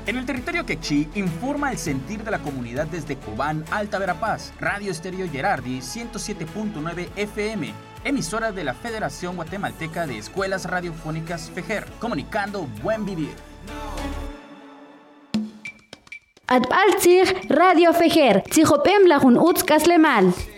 En el territorio quechí, informa el sentir de la comunidad desde Cobán, Alta Verapaz. Radio Estéreo Gerardi, 107.9 FM. Emisora de la Federación Guatemalteca de Escuelas Radiofónicas FEGER. Comunicando buen vivir. Adbaltzig Radio FEGER. Tzihopem lajun utzkaslemal.